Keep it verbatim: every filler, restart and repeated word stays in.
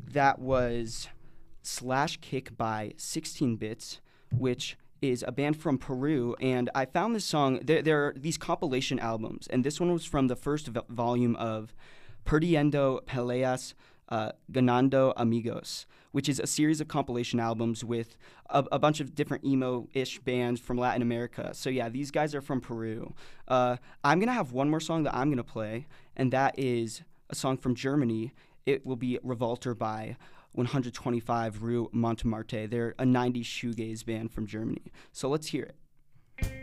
that was Slash Kick by sixteen bits, which is a band from Peru. And I found this song, there, there are these compilation albums, and this one was from the first v- volume of Perdiendo Peleas uh, Ganando Amigos, which is a series of compilation albums with a, a bunch of different emo-ish bands from Latin America. So yeah, these guys are from Peru. Uh, I'm going to have one more song that I'm going to play, and that is a song from Germany. It will be Revolter by one twenty-five Rue Montmartre. They're a nineties shoegaze band from Germany. So let's hear it.